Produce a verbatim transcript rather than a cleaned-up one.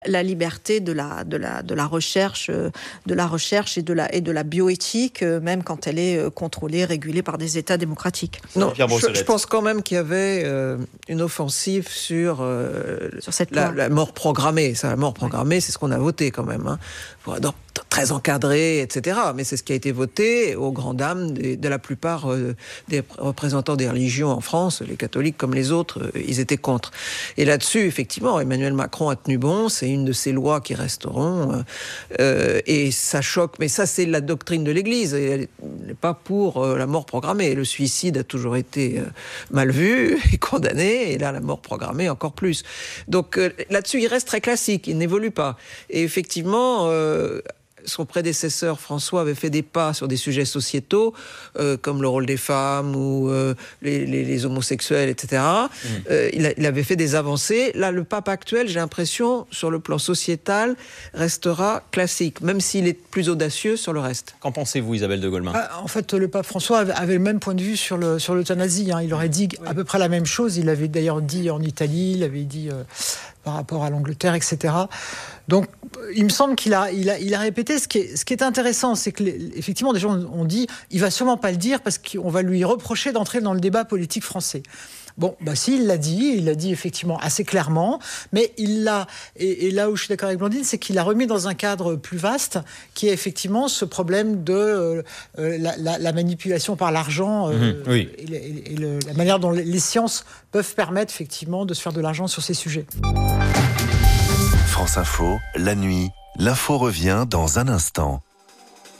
La liberté de la, de la, de la recherche, de la recherche et de la, et de la bioéthique, même quand elle est contrôlée, régulée par des États démocratiques. Non, je, je pense quand même qu'il y avait euh, une offensive sur, euh, sur cette la, la mort programmée. Ça, la mort programmée, ouais. C'est ce qu'on a voté quand même. Hein. Donc, très encadré, et cetera. Mais c'est ce qui a été voté aux grandes dames de, de la plupart euh, des représentants des religions en France, les catholiques comme les autres, euh, ils étaient contre. Et là-dessus, effectivement, Emmanuel Macron a tenu bon. C'est une de ces lois qui resteront. Euh, et ça choque. Mais ça, c'est la doctrine de l'Église. Elle n'est pas pour euh, la mort programmée. Le suicide a toujours été euh, mal vu et condamné. Et là, la mort programmée, encore plus. Donc euh, là-dessus, il reste très classique. Il n'évolue pas. Et effectivement... Euh, son prédécesseur François avait fait des pas sur des sujets sociétaux euh, comme le rôle des femmes ou euh, les, les, les homosexuels, et cetera. Mmh. Euh, il, a, il avait fait des avancées. Là, le pape actuel, j'ai l'impression, sur le plan sociétal, restera classique, même s'il est plus audacieux sur le reste. Qu'en pensez-vous, Isabelle de Golemin ? ah, En fait, le pape François avait, avait le même point de vue sur, le, sur l'euthanasie. Hein. Il aurait dit oui. à peu près la même chose. Il l'avait d'ailleurs dit en Italie, il avait dit euh, par rapport à l'Angleterre, et cetera. Donc, il me semble qu'il a, il a, il a répété. Ce qui est, ce qui est intéressant, c'est que, les, effectivement, des gens ont dit il va sûrement pas le dire parce qu'on va lui reprocher d'entrer dans le débat politique français. Bon, bah si, il l'a dit, il l'a dit effectivement assez clairement, mais il l'a, et, et là où je suis d'accord avec Blandine, c'est qu'il l'a remis dans un cadre plus vaste, qui est effectivement ce problème de euh, la, la, la manipulation par l'argent, euh, mmh, oui. et, et, et le, la manière dont les sciences peuvent permettre effectivement de se faire de l'argent sur ces sujets. France Info, la nuit, l'info revient dans un instant.